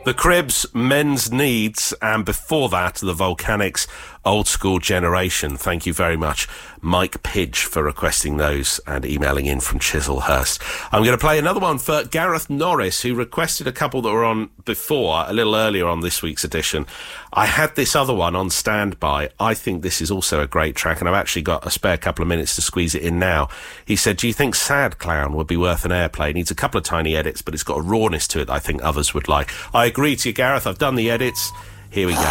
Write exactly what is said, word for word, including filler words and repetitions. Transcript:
The Cribs, Men's Needs, and before that, the Volcanics, Old School Generation. Thank you very much, Mike Pidge, for requesting those and emailing in from Chislehurst. I'm going to play another one for Gareth Norris, who requested a couple that were on before, a little earlier on this week's edition. I had this other one on standby. I think this is also a great track, and I've actually got a spare couple of minutes to squeeze it in now. He said, do you think Sad Clown would be worth an airplay? It needs a couple of tiny edits, but it's got a rawness to it that I think others would like. I agree to you, Gareth. I've done the edits. Here we go.